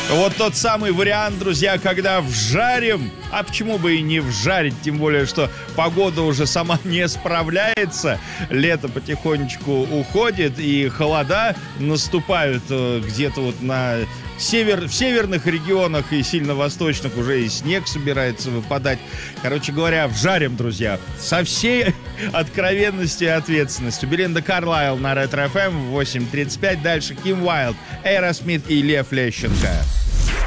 Вот тот самый вариант, друзья, когда вжарим, а почему бы и не вжарить, тем более, что погода уже сама не справляется, лето потихонечку уходит, и холода наступают где-то вот в северных регионах и сильно восточных уже и снег собирается выпадать. Короче говоря, вжарим, друзья, со всей откровенностью и ответственностью. Белинда Карлайл на Ретро ФМ в 8:35. Дальше Ким Уайлд, Aerosmith и Лев Лещенко.